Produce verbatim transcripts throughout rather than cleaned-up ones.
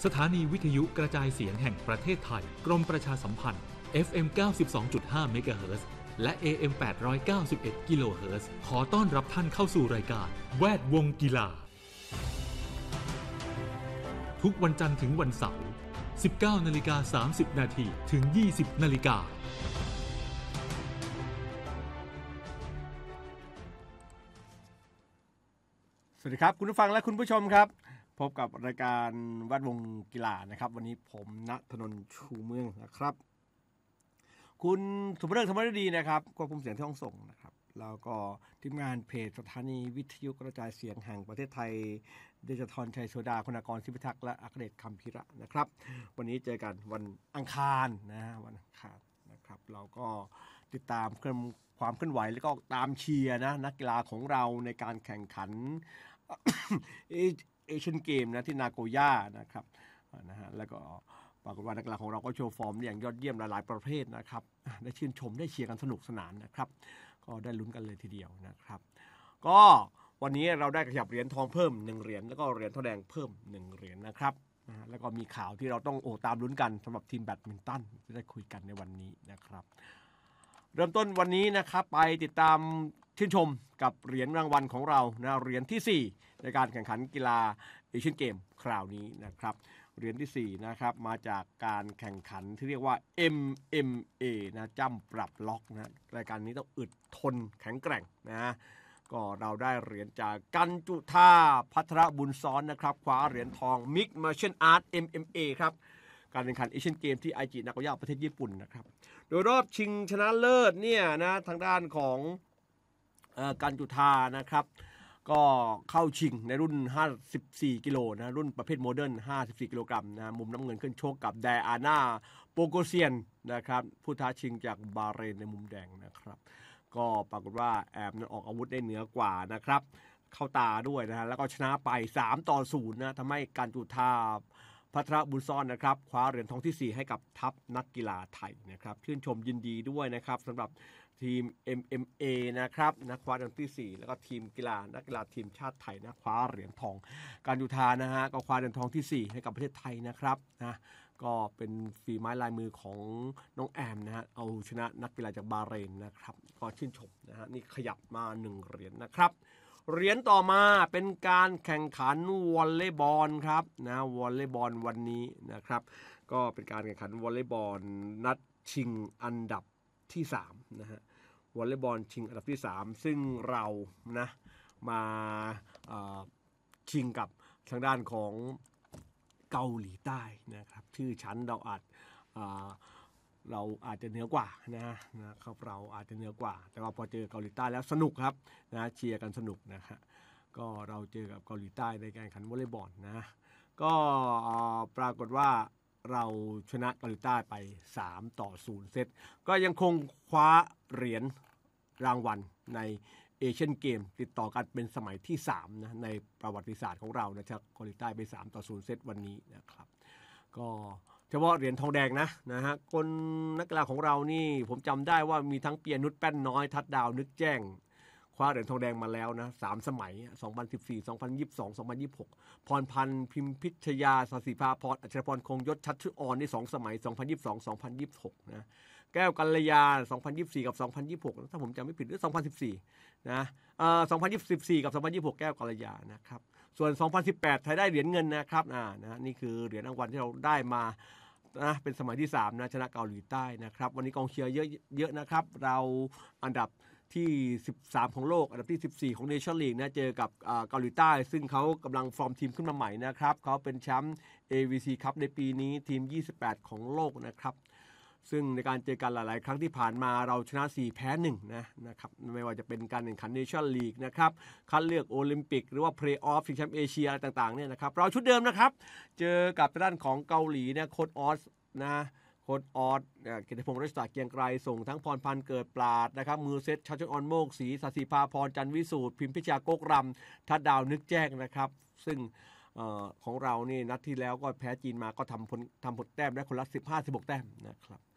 สถานีวิทยุกระจายเสียงแห่งประเทศไทยกรมประชาสัมพันธ์ เอฟ เอ็ม เก้าสิบสองจุดห้า เมกะเฮิรตซ์และ เอ เอ็ม แปดร้อยเก้าสิบเอ็ด กิโลเฮิรตซ์ขอต้อนรับท่านเข้าสู่รายการแวดวงกีฬาทุกวันจันทร์ถึงวันเสาร์ สิบเก้านาฬิกาสามสิบนาทีถึง ยี่สิบนาฬิกาสวัสดีครับคุณผู้ฟังและคุณผู้ชมครับพบกับรายการแวดวงกีฬานะครับวันนี้ผมณธนนท์ชูเมืองนะครับคุณสุภเริงธรรมฤดีนะครับควบคุมเสียงที่ห้องส่งนะครับแล้วก็ทีมงานเพจสถานีวิทยุกระจายเสียงแห่งประเทศไทยเดชธรชัยโสดาคุณากรศิพิทักษ์และอัครเดชคำพิระนะครับวันนี้เจอกันวันอังคารนะวันอังคารนะครับเราก็ติดตามความเคลื่อนไหวแล้วก็ตามเชียร์นะนักกีฬาของเราในการแข่งขัน เอเชียนเกมนะที่นาโกย่านะครับนะฮะแล้วก็ปรากฏว่านักกีฬาของเราก็โชว์ฟอร์มอย่างยอดเยี่ยมหลายๆประเภทนะครับได้ชื่นชมได้เชียร์กันสนุกสนานนะครับก็ได้ลุ้นกันเลยทีเดียวนะครับก็วันนี้เราได้ขยับเหรียญทองเพิ่มหนึ่งเหรียญแล้วก็เหรียญทองแดงเพิ่มหนึ่งเหรียญนะครับแล้วก็มีข่าวที่เราต้องโอ้ตามลุ้นกันสำหรับทีมแบดมินตันจะได้คุยกันในวันนี้นะครับเริ่มต้นวันนี้นะครับไปติดตามชื่นชมกับเหรียญรางวัลของเรานะเหรียญที่สี่ในการแข่งขันกีฬาเอเชียนเกมคราวนี้นะครับเหรียญที่สี่นะครับมาจากการแข่งขันที่เรียกว่า เอ็ม เอ็ม เอ นะจ้ำปรับล็อกนะรายการนี้ต้องอึดทนแข็งแกร่งนะก็เราได้เหรียญจากกันจุธาภัทรบุญซ้อนนะครับคว้าเหรียญทอง Mixed Martial Arts เอ็ม เอ็ม เอ ครับการแข่งขันเอเชียนเกมที่ไอจินาโกย่าประเทศญี่ปุ่นนะครับโดยรอบชิงชนะเลิศเนี่ยนะทางด้านของเอ่อกันจุธานะครับก็เข้าชิงในรุ่นห้าสิบสี่กิโลนะรุ่นประเภทโมเดิร์นห้าสิบสี่กิโลกรัมนะมุมน้ำเงินขึ้นชกกับไดอาน่าโปโกเซียนนะครับผู้ท้าชิงจากบาห์เรนในมุมแดงนะครับก็ปรากฏว่าแอบนั้นออกอาวุธได้เหนือกว่านะครับเข้าตาด้วยนะฮะแล้วก็ชนะไปสามต่อศูนย์นะทำให้กันจุธาภัทรบุญซ้อนนะครับคว้าเหรียญทองที่สี่ให้กับทัพนักกีฬาไทยนะครับชื่นชมยินดีด้วยนะครับสำหรับทีม เอ็ม เอ็ม เอ นะครับนะคว้าเหรียญที่สี่แล้วก็ทีมกีฬานักกีฬาทีมชาติไทยนะคว้าเหรียญทองการจุธานะฮะก็คว้าเหรียญทองที่สี่ให้กับประเทศไทยนะครับนะก็เป็นฝีไม้ลายมือของน้องแอมนะฮะเอาชนะนักกีฬาจากบาห์เรนนะครับก็ชื่นชมนะฮะนี่ขยับมาหนึ่งเหรียญนะครับเหรียญต่อมาเป็นการแข่งขันวอลเลย์บอลครับนะวอลเลย์บอลวันนี้นะครับก็เป็นการแข่งขันวอลเลย์บอลนัดชิงอันดับที่สามนะฮะวอลเลย์บอลชิงอันดับที่สามซึ่งเรานะมาชิงกับทางด้านของเกาหลีใต้นะครับชื่อชั้นเราอาจเราอาจจะเหนือกว่านะนะครับเราอาจจะเหนือกว่าแต่ว่าพอเจอเกาหลีใต้แล้วสนุกครับนะเชียร์กันสนุกนะฮะก็เราเจอกับเกาหลีใต้ในการแข่งขันวอลเลย์บอลนะก็ปรากฏว่าเราชนะเกาหลีใต้ไปสามต่อศูนย์เซตก็ยังคงคว้าเหรียญรางวัลในเอเชียนเกมติดต่อกันเป็นสมัยที่สามนะในประวัติศาสตร์ของเรานะครับเกาหลีใต้ไปสามต่อศูนย์เซตวันนี้นะครับก็เฉพาะเหรียญทองแดงนะนะฮะคนนักกีฬาของเรานี่ผมจำได้ว่ามีทั้งเปียนุชแป้นน้อยทัดดาวนึกแจ้งคว้าเหรียญทองแดงมาแล้วนะสามสมัยสองพันสิบสี่ สองพันยี่สิบสอง สองพันยี่สิบหกพรพันธ์พิมพิชยาสศิภาพรอัชรพรคงยศชัดชื่ออ่อนนี่สองสมัยสองพันยี่สิบสอง สองพันยี่สิบหกนะแก้วกัลยาสองพันยี่สิบสี่กับสองพันยี่สิบหกถ้าผมจำไม่ผิดหรือสองพันสิบสี่นะเอ่อสองพันยี่สิบสี่กับสองพันยี่สิบหกแก้วกัลยานะครับส่วนสองพันสิบแปดไทยได้เหรียญเงินนะครับอ่านะนี่คือเหรียญรางวัลที่เราได้มานะเป็นสมัยที่สามนะชนะเกาหลีใต้นะครับวันนี้กองเชียร์เยอะเยอะนะครับเราอันดับที่สิบสามของโลกอันดับที่สิบสี่ของเนชั่นลีกนะเจอกับเกาหลีใต้ซึ่งเขากำลังฟอร์มทีมขึ้นมาใหม่นะครับเขาเป็นแชมป์ เอ วี ซี Cup ในปีนี้ทีมยี่สิบแปดของโลกนะครับซึ่งในการเจอกันหลายๆครั้งที่ผ่านมาเราชนะสี่แพ้หนึ่งนะนะครับไม่ว่าจะเป็นการแข่งขันเนชั่นลีกนะครับคัดเลือกโอลิมปิกหรือว่าเพลย์ออฟชิงแชมป์เอเชียอะไรต่างๆเนี่ยนะครับเราชุดเดิมนะครับเจอกับด้านของเกาหลีเนี่ยโค้ชออสนะโค้ชออสเกียรติพงษ์รัชตาเกียงไกรส่งทั้งพรพันธ์เกิดปราดนะครับมือเซตชัชออนโมกศรีสศิภาพรจันทร์วิสูตรพิมพิชาโกกรำทัดดาวนึกแจ้งนะครับซึ่งเอ่อของเรานี่นัดที่แล้วก็แพ้จีนมาก็ทำผลทำผลแต้มได้คนละสิบห้า สิบหกแต้มนะครับ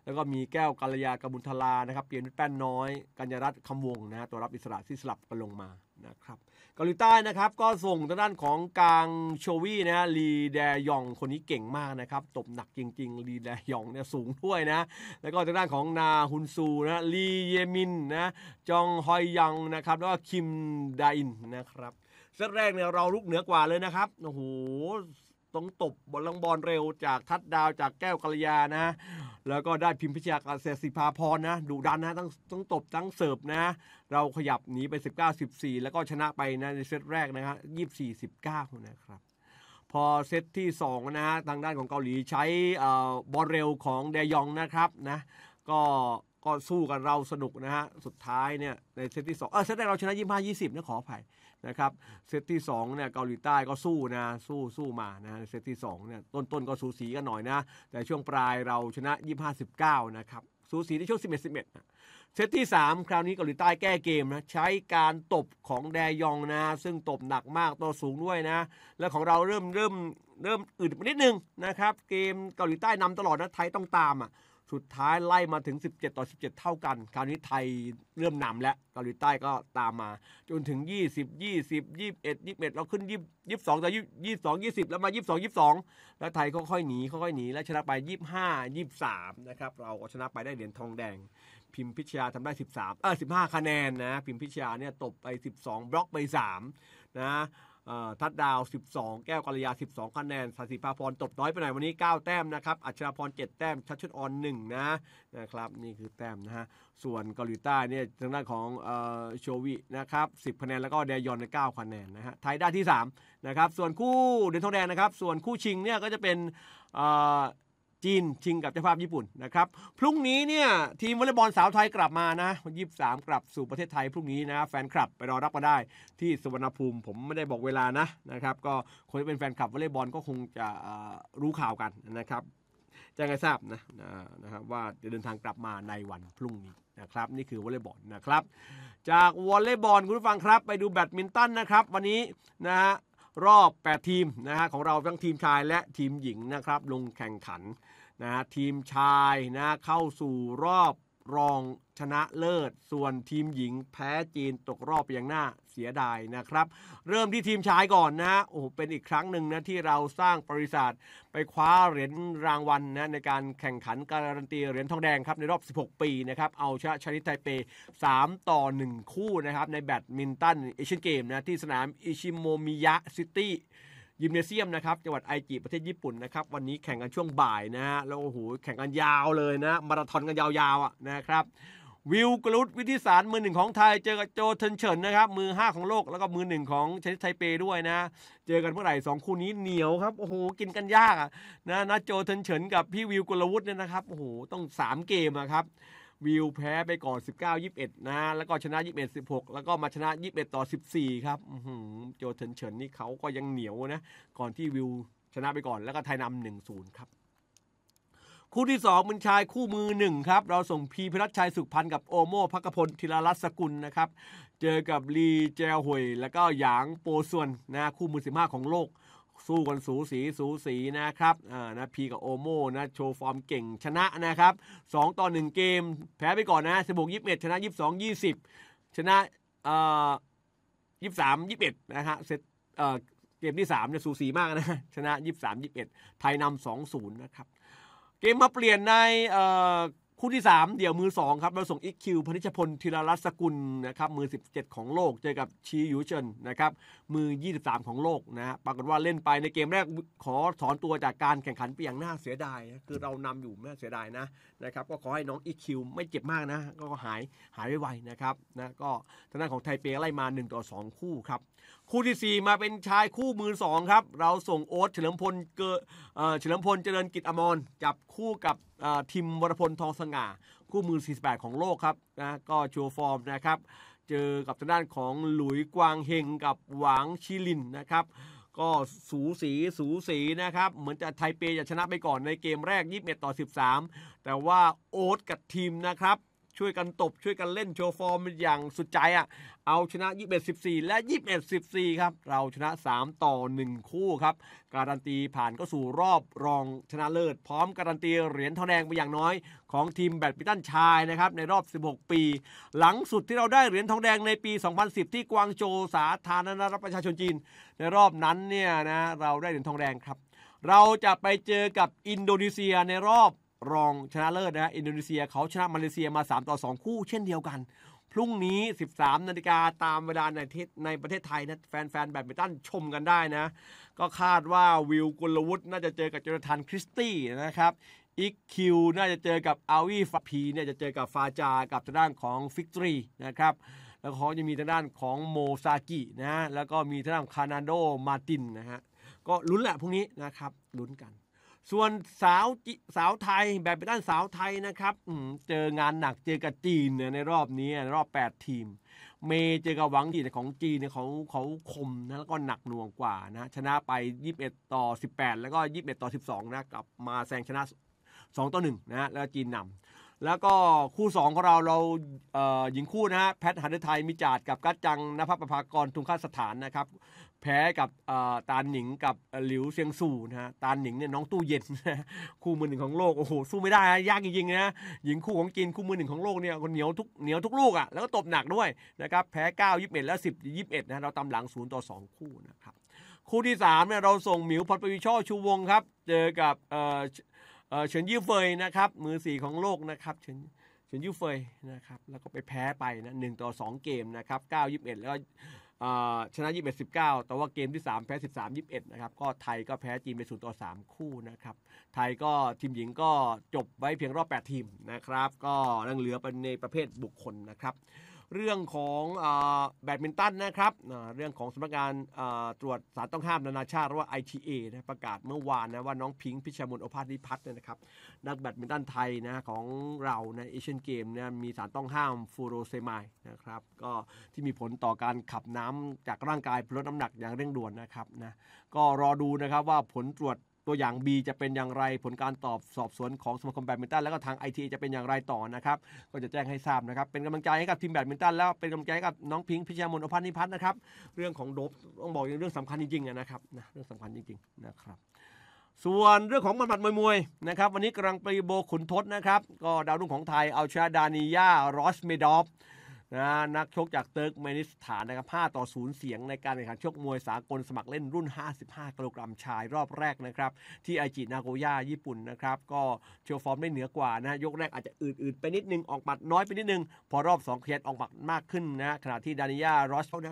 แล้วก็มีแก้วกัลยากมุลทลานะครับเปลี่ยนเป็นแป้นน้อยกัญญรัตน์คำวงนะฮะตัวรับอิสระที่สลับกันลงมานะครับเกาหลีใต้นะครับก็ส่งทางด้านของกลางโชวี่นะฮะลีแดยองคนนี้เก่งมากนะครับตบหนักจริงๆลีแดยองเนี่ยสูงด้วยนะแล้วก็ทางด้านของนาฮุนซูนะลีเยมินนะจองฮอยยังนะครับแล้วก็คิมดาอินนะครับเซตแรกเนี่ยเราลุกเหนือกว่าเลยนะครับโอ้โหต้องตบบอลลังบอลเร็วจากทัดดาวจากแก้วกัลยานะแล้วก็ได้พิมพิชยากับเศรษฐศิภาพรนะดุดันนะทั้งทั้งตบทั้งเสิร์ฟนะเราขยับหนีไป สิบเก้า สิบสี่ แล้วก็ชนะไปนะในเซตแรกนะครับ ยี่สิบสี่ สิบเก้า นะครับพอเซตที่สองนะฮะทางด้านของเกาหลีใช้บอลเร็วของแดยองนะครับนะก็ก็สู้กันเราสนุกนะฮะสุดท้ายเนี่ยในเซตที่สองเออเซตแรกเราชนะยี่สิบห้า ยี่สิบนะขออภัยนะครับเซตที่สองเนี่ยเกาหลีใต้ก็สู้นะสู้สู้มานะเซตที่สองเนี่ยต้นๆก็สูสีกันหน่อยนะแต่ช่วงปลายเราชนะยี่สิบห้า สิบเก้านะครับสูสีในช่วงสิบเอ็ด สิบเอ็ดนะเซตที่สามคราวนี้เกาหลีใต้แก้เกมนะใช้การตบของแดยองนะซึ่งตบหนักมากตัวสูงด้วยนะแล้วของเราเริ่มเริ่มเริ่มอึดนิดนึงนะครับเกมเกาหลีใต้นำตลอดนะไทยต้องตามอ่ะสุดท้ายไล่มาถึงสิบเจ็ดต่อสิบเจ็ดเท่ากันคราวนี้ไทยเริ่มนำแล้วเกาหลีใต้ก็ตามมาจนถึงยี่สิบ ยี่สิบ ยี่สิบเอ็ด ยี่สิบเอ็ดเราขึ้นยี่สิบสองต่อยี่สิบสอง ยี่สิบแล้วมายี่สิบสอง ยี่สิบสองแล้วไทยค่อยๆหนีค่อยๆหนีแล้วชนะไปยี่สิบห้า ยี่สิบสามนะครับเราก็ชนะไปได้เหรียญทองแดงพิมพิชยาทำได้สิบสามเออสิบห้าคะแนนนะพิมพิชยาเนี่ยตบไปสิบสองบล็อกไปสามนะทัดดาวสิบสองแก้วกัลยาสิบสองคะแนนสศิภาพรตบน้อยไปหน่อยวันนี้เก้าแต้มนะครับอัชราพรเจ็ดแต้มชัชชุดออนหนึ่งนะนะครับนี่คือแต้มนะฮะส่วนเกาหลีใต้เนี่ยทางด้านของเอ่อโชวินะครับสิบคะแนนแล้วก็แดยอนเก้าคะแนนนะฮะไทยได้ที่สามนะครับส่วนคู่เหรียญทองแดงนะครับส่วนคู่ชิงเนี่ยก็จะเป็นเอ่อจีนชิงกับเจ้าภาพญี่ปุ่นนะครับพรุ่งนี้เนี่ยทีมวอลเลย์บอลสาวไทยกลับมานะยี่สิบสามกลับสู่ประเทศไทยพรุ่งนี้นะแฟนคลับไปรอรับมาได้ที่สุวรรณภูมิผมไม่ได้บอกเวลานะนะครับก็คนที่เป็นแฟนคลับวอลเลย์บอลก็คงจะรู้ข่าวกันนะครับแจ้งให้ทราบนะนะครับว่าจะเดินทางกลับมาในวันพรุ่งนี้นะครับนี่คือวอลเลย์บอลนะครับจากวอลเลย์บอลคุณผู้ฟังครับไปดูแบดมินตันนะครับวันนี้นะฮะรอบแปดทีมนะฮะของเราทั้งทีมชายและทีมหญิงนะครับลงแข่งขันนะฮะทีมชายนะเข้าสู่รอบรองชนะเลิศส่วนทีมหญิงแพ้จีนตกรอบไปอย่างน่าเสียดายนะครับเริ่มที่ทีมชายก่อนนะโอ้โหเป็นอีกครั้งหนึ่งนะที่เราสร้างประวัติศาสตร์ไปคว้าเหรียญรางวัลนะในการแข่งขันการันตีเหรียญทองแดงครับในรอบสิบหกปีนะครับเอาชนะชานิไทเปสามต่อหนึ่งคู่นะครับในแบดมินตันเอเชียนเกมนะที่สนามอิชิโมมิยะซิตี้ยิมเนเซียมนะครับจังหวัดไอจิประเทศญี่ปุ่นนะครับวันนี้แข่งกันช่วงบ่ายนะฮะแล้วโอ้โหแข่งกันยาวเลยนะมาราธอนกันยาวๆอ่ะนะครับวิวกรุตวิทิสารมือหนึ่งของไทยเจอกับโจเทินเฉินนะครับมือห้าของโลกแล้วก็มือหนึ่งของชานิไทเปด้วยนะเจอกันเมื่อไหร่สองคู่นี้เหนียวครับโอ้โหกินกันยากอ่ะนะนะโจเทินเฉินกับพี่วิวกรุตเนี่ยนะครับโอ้โหต้องสามเกมอะครับวิวแพ้ไปก่อนสิบเก้า ยี่สิบเอ็ดนะแล้วก็ชนะยี่สิบเอ็ด สิบหกแล้วก็มาชนะยี่สิบเอ็ดต่อสิบสี่ครับโจเทินเฉินนี่เขาก็ยังเหนียวนะก่อนที่วิวชนะไปก่อนแล้วก็ไทยนำ หนึ่งศูนย์ ครับคู่ที่สองเป็นชายคู่มือหนึ่งครับเราส่งพีพิรัชชัยสุขพันธ์กับโอโม่ภักพลธีรรัตน์สกุลนะครับเจอกับลีเจลหวยแล้วก็หยางโปส่วนนะคู่มือสิบห้าของโลกสู้กันสูสีสูสีนะครับอ่านะพีกับโอโม่นะโชว์ฟอร์มเก่งชนะนะครับสองต่อหนึ่งเกมแพ้ไปก่อนนะสิบหก ยี่สิบเอ็ดชนะยี่สิบสอง ยี่สิบชนะเอ่อยี่สิบสาม ยี่สิบเอ็ดนะฮะเซตเอ่อเกมที่สามเนี่ยสูสีมากนะชนะยี่สิบสาม ยี่สิบเอ็ดไทยนำ สองศูนย์ นะครับเกมมาเปลี่ยนในเอ่อคู่ที่สามเดี่ยวมือสองครับเราส่ง อี คิว พนิชพลธีรรัตน์สกุลนะครับมือสิบเจ็ดของโลกเจอกับชีหยูเจินนะครับมือยี่สิบสามของโลกนะฮะปรากฏว่าเล่นไปในเกมแรกขอถอนตัวจากการแข่งขันไปอย่างน่าเสียดายคือเรานำอยู่น่าเสียดายนะนะครับก็ขอให้น้อง อี คิว ไม่เจ็บมากนะก็หายหายไวๆนะครับนะก็ทางด้านของไทเปไล่มาหนึ่งต่อสองคู่ครับคู่ที่สี่มาเป็นชายคู่มือสองครับเราส่งโอ๊ตเฉลิมพลเกอเอ่อเฉลิมพลเจริญกิจอมรจับคู่กับทีมวรพลทองสง่าคู่มือสี่สิบแปดของโลกครับนะก็โชว์ฟอร์มนะครับเจอกับทางด้านของหลุยกวางเฮงกับหวางชิลินนะครับก็สูสีสูสีนะครับเหมือนจะไทเปจะชนะไปก่อนในเกมแรกยี่สิบเอ็ดต่อสิบสามแต่ว่าโอ๊ตกับทีมนะครับช่วยกันตบช่วยกันเล่นโชว์ฟอร์มอย่างสุดใจอ่ะเอาชนะยี่สิบเอ็ด สิบสี่และยี่สิบเอ็ด สิบสี่ครับเราชนะสามต่อหนึ่งคู่ครับการันตีผ่านเข้าสู่รอบรองชนะเลิศพร้อมการันตีเหรียญทองแดงไปอย่างน้อยของทีมแบดมินตันชายนะครับในรอบสิบหกปีหลังสุดที่เราได้เหรียญทองแดงในปีสองพันสิบที่กวางโจวสาธารณรัฐประชาชนจีนในรอบนั้นเนี่ยนะเราได้เหรียญทองแดงครับเราจะไปเจอกับอินโดนีเซียในรอบรองชนะเลิศนะอินโดนีเซียเขาชนะมาเลเซียมาสามต่อสองคู่เช่นเดียวกันพรุ่งนี้ สิบสามนาฬิกาตามเวลาในในประเทศไทยนะแฟนๆแบดมินตันชมกันได้นะก็คาดว่าวิลกุลวุฒิน่าจะเจอกับโจนาธานคริสตี้นะครับอีกคิวน่าจะเจอกับอาวีฟาพีเนี่ยจะเจอกับฟาจากับทางด้านของฟิกตรีนะครับแล้วเขาจะมีทางด้านของโมซากินะแล้วก็มีทางด้านคานาโดมาตินนะฮะก็ลุ้นแหละพรุ่งนี้นะครับลุ้นกันส่วนสาวสาวไทยแบบเป็นด้านสาวไทยนะครับเจองานหนักเจอกับจีนในรอบนี้รอบแปดทีมเมย์เจอกับหวังจีนของจีนเนี่ยเขาเขาคมนะแล้วก็หนักหน่วงกว่านะชนะไปยี่สิบเอ็ดต่อสิบแปดแล้วก็ยี่สิบเอ็ดต่อสิบสองนะกลับมาแซงชนะสองต่อหนึ่งนะแล้วจีนนำแล้วก็คู่สองของเราเราเอ่อหญิงคู่นะฮะแพทย์หันไทยมิจาดกับกัจจังนภประภากรทุงคสถานนะครับแพ้กับตาลหนิงกับหลิวเซียงสู่นะฮะตาลหนิงเนี่ยน้องตู้เย็นคู่มือหนึ่งของโลกโอ้โหสู้ไม่ได้นะยากจริงๆนะหญิงคู่ของจีนคู่มือหนึ่งของโลกเนี่ยคนเหนียวทุกเหนียวทุกลูกอ่ะแล้วก็ตบหนักด้วยนะครับแพ้เก้า ยี่สิบเอ็ดแล้วสิบ ยี่สิบเอ็ดนะเราตามหลังศูนย์ต่อสองคู่นะครับคู่ที่สามเนี่ยเราส่งหมิวพรปวีช่อชูวงครับเจอกับเอ่อเอ่อเฉินยี่เฟยนะครับมือสี่ของโลกนะครับเฉินเฉินยี่เฟยนะครับแล้วก็ไปแพ้ไปนะหนึ่งต่อสองเกมนะครับเก้า ยี่สิบเอ็ดแล้วชนะยี่สิบเอ็ด สิบเก้าแต่ว่าเกมที่สามแพ้สิบสาม ยี่สิบเอ็ดนะครับก็ไทยก็แพ้จีนไปศูนย์ต่อสามคู่นะครับไทยก็ทีมหญิงก็จบไว้เพียงรอบแปดทีมนะครับก็ยังเหลือเป็นในประเภทบุคคลนะครับเรื่องของแบดมินตันนะครับเรื่องของสำนักงานตรวจสารต้องห้ามนานาชาติหรือว่า ไอ ที เอ นะประกาศเมื่อวานนะว่าน้องพิงค์พิชามนโอภาสนิพัฒน์นะครับนักแบดมินตันไทยนะของเราในเอเชียนเกมเนี่ยมีสารต้องห้ามฟูโรเซมายนะครับก็ที่มีผลต่อการขับน้ำจากร่างกายลดน้ำหนักอย่างเร่งด่วนนะครับนะก็รอดูนะครับว่าผลตรวจตัวอย่าง B จะเป็นอย่างไรผลการตอบสอบสวนของสมาคมแบดมินตันแล้วก็ทาง ไอ ที เอ จะเป็นอย่างไรต่อนะครับก็จะแจ้งให้ทราบนะครับเป็นกำลังใจให้กับทีมแบดมินตันแล้วเป็นกำลังใจให้กับน้องพิงค์พิชามนโอภาสนิพัฒน์นะครับเรื่องของโดปต้องบอกเรื่องสำคัญจริงๆนะครับนะเรื่องสำคัญจริงๆนะครับส่วนเรื่องของหมัดมวยๆนะครับวันนี้กำลังปรีโบขุนทศนะครับก็ดาวรุ่งของไทยเอาชนะดานิยารอสเมดอฟนะนักชกจากเติร์กเมนิสถานนะครับห้าต่อศูนย์เสียงในการแข่งขันชกมวยสากลสมัครเล่นรุ่นห้าสิบห้ากิโลกรัมชายรอบแรกนะครับที่ไอจินาโกย่าญี่ปุ่นนะครับก็โชว์ฟอร์มได้เหนือกว่านะยกแรกอาจจะอืดๆไปนิดนึงออกหมัดน้อยไปนิดนึงพอรอบสองเขียนออกหมัดมากขึ้นนะขณะที่ดานิยารอส